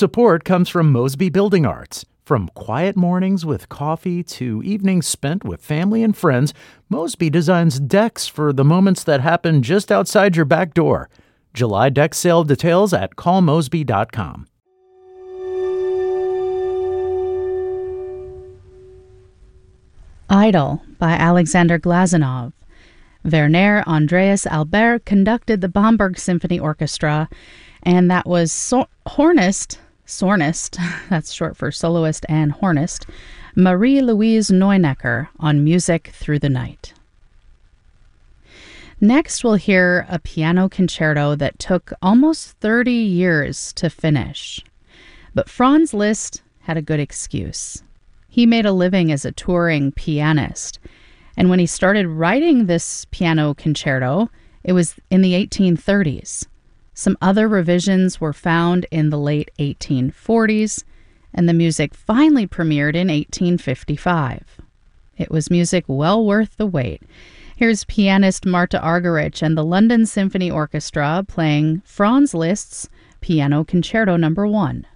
Support comes from Mosby Building Arts. From quiet mornings with coffee to evenings spent with family and friends, Mosby designs decks for the moments that happen just outside your back door. July deck sale details at callmosby.com. Idle by Alexander Glazunov. Werner Andreas Albert conducted the Bamberg Symphony Orchestra, and that was Sornist, that's short for soloist and hornist, Marie-Louise Neunecker on Music Through the Night. Next, we'll hear a piano concerto that took almost 30 years to finish. But Franz Liszt had a good excuse. He made a living as a touring pianist, and when he started writing this piano concerto, it was in the 1830s. Some other revisions were found in the late 1840s, and the music finally premiered in 1855. It was music well worth the wait. Here's pianist Marta Argerich and the London Symphony Orchestra playing Franz Liszt's Piano Concerto No. 1.